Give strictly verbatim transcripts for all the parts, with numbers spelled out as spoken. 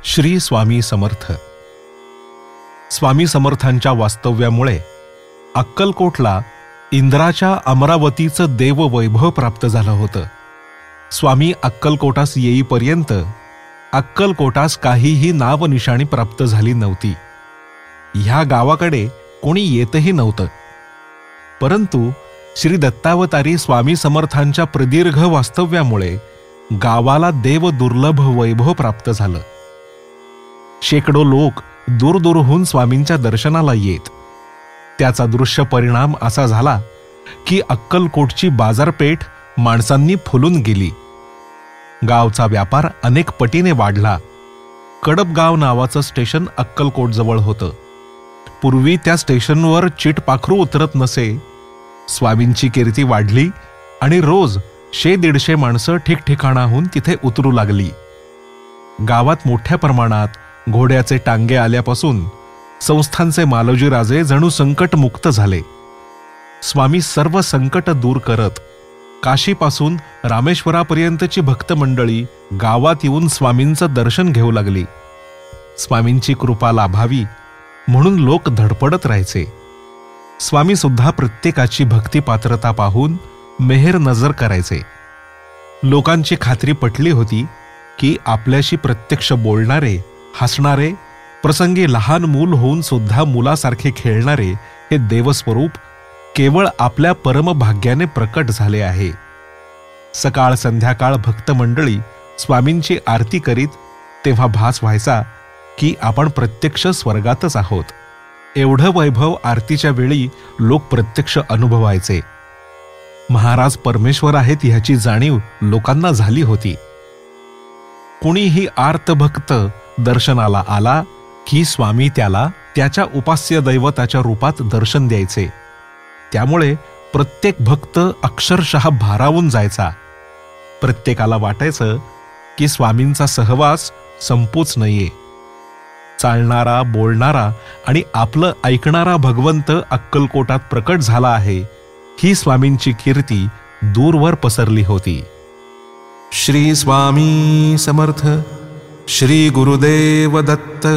श्री स्वामी समर्थ. स्वामी समर्थांच्या वास्तव्यामुळे अक्कलकोटला इंद्राच्या अमरावतीचं देववैभव प्राप्त झालं होतं. स्वामी अक्कलकोटास येईपर्यंत अक्कलकोटास काहीही नावनिशाणी प्राप्त झाली नव्हती. ह्या गावाकडे कोणी येतही नव्हतं. परंतु श्री दत्तावतारी स्वामी समर्थांच्या प्रदीर्घ वास्तव्यामुळे गावाला देव दुर्लभ वैभव प्राप्त झालं. शेकडो लोक दूरदूरहून स्वामींच्या दर्शनाला येत. त्याचा दृश्य परिणाम असा झाला की अक्कलकोटची बाजारपेठ माणसांनी फुलून गेली. गावचा व्यापार अनेक पटीने वाढला. कडपगाव नावाचं स्टेशन अक्कलकोटजवळ होतं. पूर्वी त्या स्टेशनवर चिटपाखरू उतरत नसे. स्वामींची कीर्ती वाढली आणि रोज शे दीडशे माणसं ठिकठिकाणाहून तिथे उतरू लागली. गावात मोठ्या प्रमाणात घोड्याचे टांगे आल्यापासून संस्थांचे मालोजी राजे जणू संकटमुक्त झाले. स्वामी सर्व संकट दूर करत काशीपासून रामेश्वरापर्यंतची भक्त मंडळी गावात येऊन स्वामींचं दर्शन घेऊ लागली. स्वामींची कृपा लाभावी म्हणून लोक धडपडत राहायचे. स्वामी सुद्धा प्रत्येकाची भक्ती पात्रता पाहून मेहर नजर करायचे. लोकांची खात्री पटली होती की आपल्याशी प्रत्यक्ष बोलणारे, हसणारे, प्रसंगी लहान मूल होऊन सुद्धा मुलासारखे खेळणारे हे देवस्वरूप केवळ आपल्या परमभाग्याने प्रकट झाले आहे. सकाळ संध्याकाळ भक्त मंडळी स्वामींची आरती करीत तेव्हा भास व्हायचा की आपण प्रत्यक्ष स्वर्गातच आहोत. एवढं वैभव आरतीच्या वेळी लोक प्रत्यक्ष अनुभवायचे. महाराज परमेश्वर आहेत ह्याची जाणीव लोकांना झाली होती. कुणीही आर्त भक्त दर्शनाला आला की स्वामी त्याला त्याच्या उपास्य दैवताच्या रूपात दर्शन द्यायचे. त्यामुळे प्रत्येक भक्त अक्षरशः भारावून जायचा. प्रत्येकाला वाटायचं की स्वामींचा सहवास संपूच नये. चालणारा, बोलणारा आणि आपलं ऐकणारा भगवंत अक्कलकोटात प्रकट झाला आहे ही स्वामींची कीर्ती दूरवर पसरली होती. श्री स्वामी समर्थ. श्री गुरुदेव दत्त.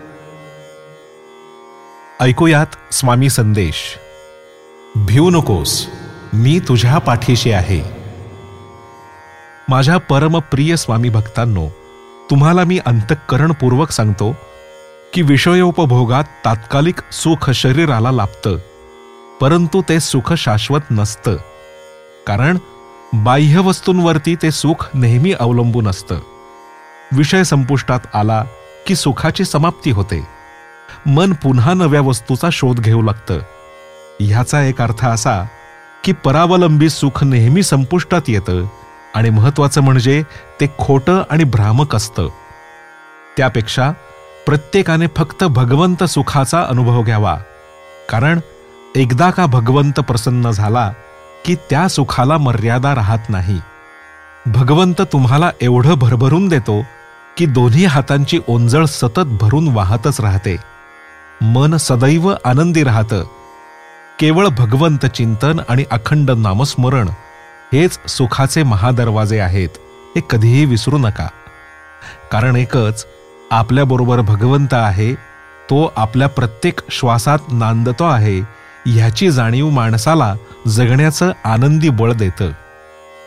ऐकूयात स्वामी संदेश. भिऊ नकोस, मी तुझ्या पाठीशी आहे. माझ्या परमप्रिय स्वामी भक्तांनो, तुम्हाला मी अंतःकरणपूर्वक सांगतो की विषयोपभोगात तात्कालिक सुख शरीराला लाभतं, परंतु ते सुख शाश्वत नसतं. कारण बाह्य वस्तूंवरती ते सुख नेहमी अवलंबून असतं. विषय संपुष्टात आला की सुखाची समाप्ती होते. मन पुन्हा नव्या वस्तूचा शोध घेऊ लागतं. ह्याचा एक अर्थ असा की परावलंबी सुख नेहमी संपुष्टात येतं आणि महत्वाचं म्हणजे ते खोटं आणि भ्रामक असतं. त्यापेक्षा प्रत्येकाने फक्त भगवंत सुखाचा अनुभव घ्यावा. कारण एकदा का भगवंत प्रसन्न झाला की त्या सुखाला मर्यादा राहत नाही. भगवंत तुम्हाला एवढं भरभरून देतो की दोन्ही हातांची ओंजळ सतत भरून वाहतच राहते. मन सदैव आनंदी राहतं. केवळ भगवंत चिंतन आणि अखंड नामस्मरण हेच सुखाचे महादरवाजे आहेत, हे कधीही विसरू नका. कारण एकच, आपल्याबरोबर भगवंत आहे, तो आपल्या प्रत्येक श्वासात नांदतो आहे ह्याची जाणीव माणसाला जगण्याचं आनंदी बळ देतं.